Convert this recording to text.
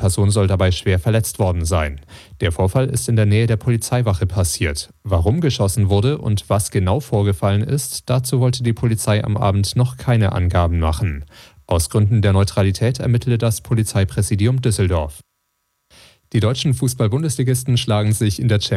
Person soll dabei schwer verletzt worden sein. Der Vorfall ist in der Nähe der Polizeiwache passiert. Warum geschossen wurde und was genau vorgefallen ist, dazu wollte die Polizei am Abend noch keine Angaben machen. Aus Gründen der Neutralität ermittelte das Polizeipräsidium Düsseldorf. Die deutschen Fußball-Bundesligisten schlagen sich in der